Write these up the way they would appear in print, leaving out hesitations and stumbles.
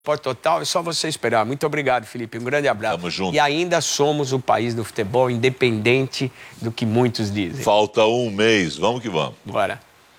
Esporte Total, é só você esperar. Muito obrigado, Felipe. Um grande abraço. Tamo junto. E ainda somos o país do futebol, independente do que muitos dizem. Falta um mês. Vamos que vamos. Bora.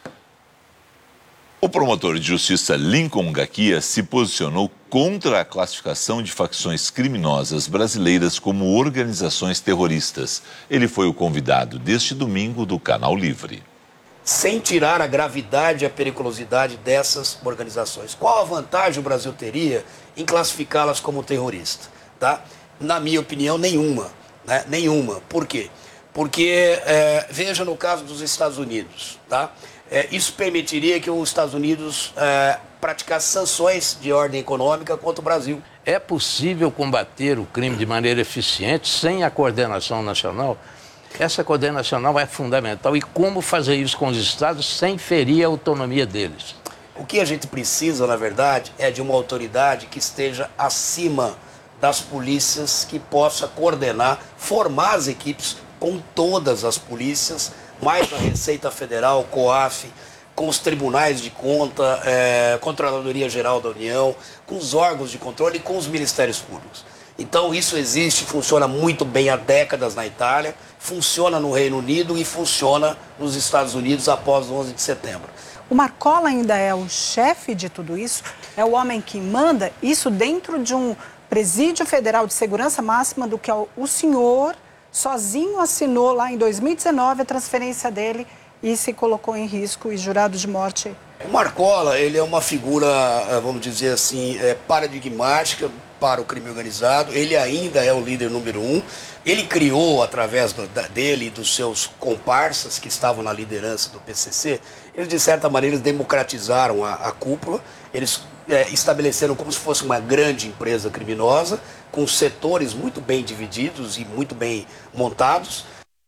O promotor de justiça Lincoln Gakia se posicionou contra a classificação de facções criminosas brasileiras como organizações terroristas. Ele foi o convidado deste domingo do Canal Livre. Sem tirar a gravidade e a periculosidade dessas organizações. Qual a vantagem o Brasil teria em classificá-las como terrorista? Tá? Na minha opinião, nenhuma. Né? Nenhuma. Por quê? Porque, veja no caso dos Estados Unidos, tá? Isso permitiria que os Estados Unidos praticasse sanções de ordem econômica contra o Brasil. É possível combater o crime de maneira eficiente sem a coordenação nacional? Essa coordenação nacional é fundamental. E como fazer isso com os estados sem ferir a autonomia deles? O que a gente precisa, na verdade, é de uma autoridade que esteja acima das polícias, que possa coordenar, formar as equipes com todas as polícias, mais a Receita Federal, COAF, com os tribunais de conta, Controladoria Geral da União, com os órgãos de controle e com os ministérios públicos. Então isso existe, funciona muito bem há décadas na Itália, funciona no Reino Unido e funciona nos Estados Unidos após o 11 de setembro. O Marcola ainda é o chefe de tudo isso? É o homem que manda isso dentro de um presídio federal de segurança máxima do que o senhor sozinho assinou lá em 2019 a transferência dele e se colocou em risco e jurado de morte? O Marcola, ele é uma figura, vamos dizer assim, paradigmática para o crime organizado. Ele ainda é o líder número 1. Ele criou, através dele e dos seus comparsas que estavam na liderança do PCC, eles, de certa maneira, democratizaram a cúpula. Eles estabeleceram como se fosse uma grande empresa criminosa, com setores muito bem divididos e muito bem montados.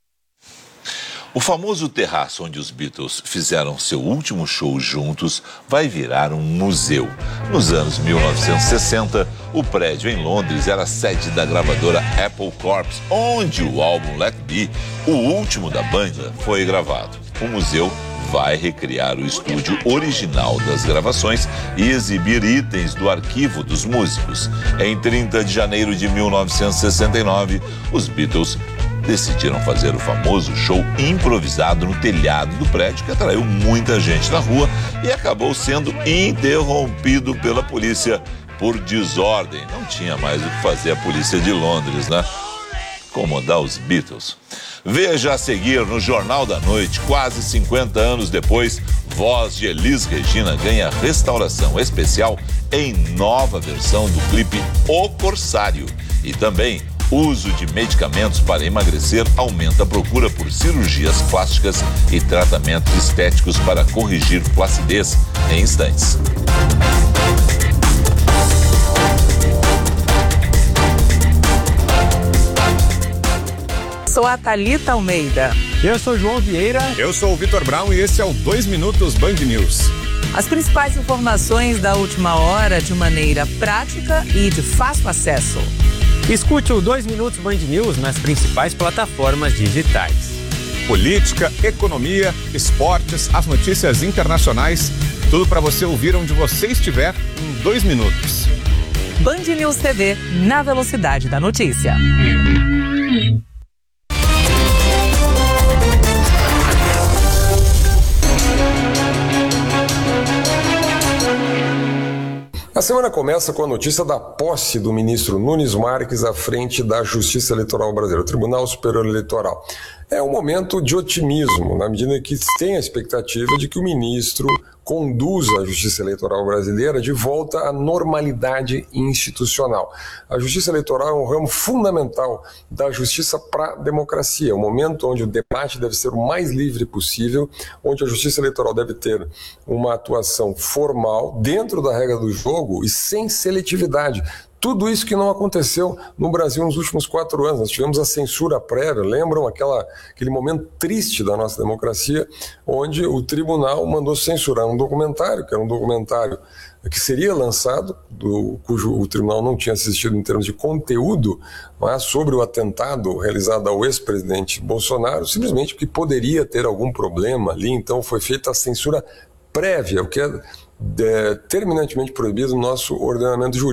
O famoso terraço onde os Beatles fizeram seu último show juntos vai virar um museu. Nos anos 1960, o prédio em Londres era sede da gravadora Apple Corps, onde o álbum Let Be, o último da banda, foi gravado. O museu vai recriar o estúdio original das gravações e exibir itens do arquivo dos músicos. Em 30 de janeiro de 1969, os Beatles decidiram fazer o famoso show improvisado no telhado do prédio, que atraiu muita gente na rua e acabou sendo interrompido pela polícia por desordem. Não tinha mais o que fazer a polícia de Londres, né? Incomodar os Beatles. Veja a seguir no Jornal da Noite, quase 50 anos depois, voz de Elis Regina ganha restauração especial em nova versão do clipe O Corsário. E também uso de medicamentos para emagrecer aumenta a procura por cirurgias plásticas e tratamentos estéticos para corrigir flacidez. Em instantes. Sou a Thalita Almeida. Eu sou João Vieira. Eu sou o Vitor Brown e esse é o 2 Minutos Band News. As principais informações da última hora de maneira prática e de fácil acesso. Escute o 2 Minutos Band News nas principais plataformas digitais. Política, economia, esportes, as notícias internacionais, tudo para você ouvir onde você estiver em 2 minutos. Band News TV, na velocidade da notícia. A semana começa com a notícia da posse do ministro Nunes Marques à frente da Justiça Eleitoral Brasileira, o Tribunal Superior Eleitoral. É um momento de otimismo, na medida que tem a expectativa de que o ministro conduza a Justiça Eleitoral Brasileira de volta à normalidade institucional. A Justiça Eleitoral é um ramo fundamental da justiça para a democracia, é um momento onde o debate deve ser o mais livre possível, onde a Justiça Eleitoral deve ter uma atuação formal, dentro da regra do jogo e sem seletividade. Tudo isso que não aconteceu no Brasil nos últimos 4 anos. Nós tivemos a censura prévia, lembram aquele momento triste da nossa democracia, onde o tribunal mandou censurar um documentário, que era um documentário que seria lançado, cujo o tribunal não tinha assistido em termos de conteúdo, mas sobre o atentado realizado ao ex-presidente Bolsonaro, simplesmente porque poderia ter algum problema ali, então foi feita a censura prévia, o que é terminantemente proibido no nosso ordenamento jurídico.